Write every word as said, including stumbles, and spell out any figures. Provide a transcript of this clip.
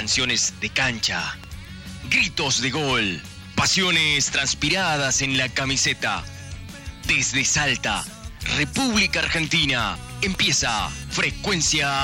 canciones de cancha, gritos de gol, pasiones transpiradas en la camiseta. Desde Salta, República Argentina, empieza Frecuencia